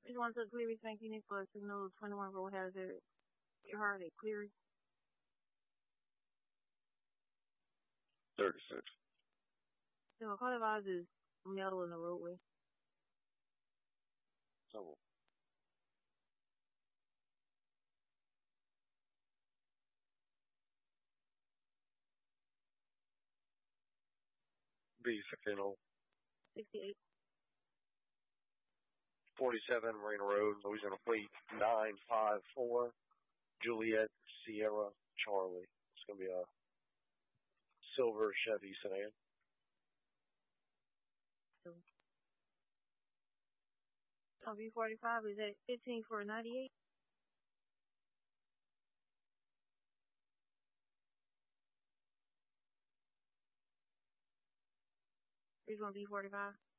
Just want to Cleary thank you for signal 21 road hazard. You heard it, Cleary. 36. So Carter Vibes is metal in the roadway. So, B 16 68. 47 Marina Road, Louisiana Fleet 954 Juliet Sierra Charlie. It's gonna be a silver Chevy sedan. So B45 is at 15 for 98. He's on B45.